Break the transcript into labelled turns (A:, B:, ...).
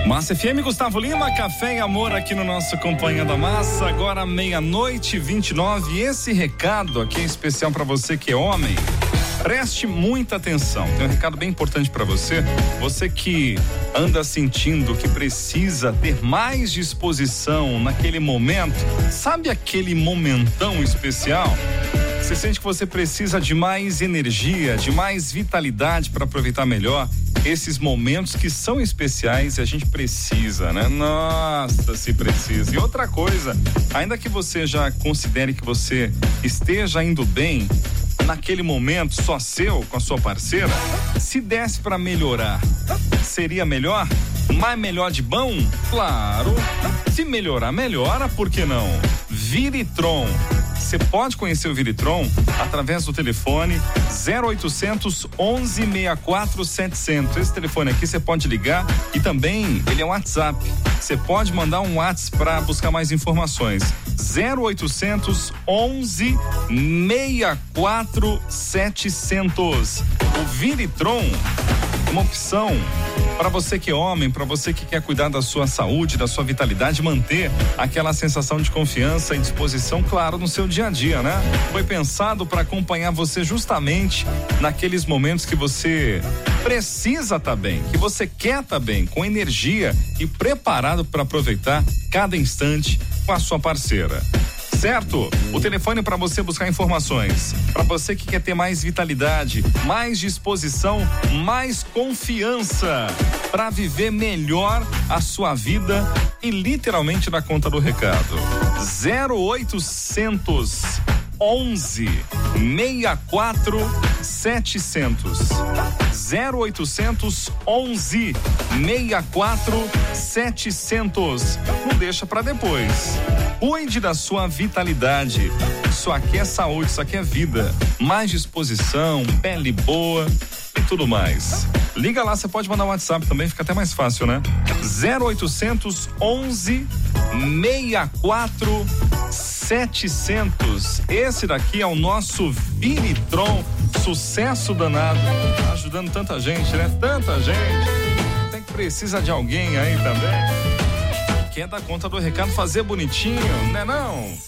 A: Massa FM, Gustavo Lima, Café e Amor aqui no nosso Companhia da Massa, agora 00:29. E esse recado aqui é especial para você que é homem. Preste muita atenção, tem um recado bem importante para você. Você que anda sentindo que precisa ter mais disposição naquele momento, sabe aquele momentão especial? Você sente que você precisa de mais energia, de mais vitalidade para aproveitar melhor esses momentos que são especiais e a gente precisa, né? Nossa, se precisa. E outra coisa, ainda que você já considere que você esteja indo bem naquele momento só seu, com a sua parceira, se desse para melhorar, seria melhor? Mais melhor de bom? Claro. Se melhorar, melhora, por que não? Viritron. Você pode conhecer o Viritron através do telefone 0800 11 64 700. Esse telefone aqui você pode ligar e também ele é um WhatsApp. Você pode mandar um WhatsApp para buscar mais informações. 0800 11 64 700. O Viritron, uma opção para você que é homem, para você que quer cuidar da sua saúde, da sua vitalidade, manter aquela sensação de confiança e disposição, claro, no seu dia a dia, né? Foi pensado para acompanhar você justamente naqueles momentos que você precisa estar bem, que você quer estar bem, com energia e preparado para aproveitar cada instante com a sua parceira. Certo? O telefone para você buscar informações, para você que quer ter mais vitalidade, mais disposição, mais confiança para viver melhor a sua vida e literalmente na conta do recado. 0800 11 64 700. 0800 11 64 700. Não deixa para depois. Cuide da sua vitalidade. Isso aqui é saúde, isso aqui é vida. Mais disposição, pele boa e tudo mais. Liga lá, você pode mandar um WhatsApp também, fica até mais fácil, né? 0800 11 64 700. Esse daqui é o nosso Viritron, sucesso danado, ajudando tanta gente, né? Tanta gente. Tem que precisa de alguém aí também. Quer dar conta do recado, fazer bonitinho, né não?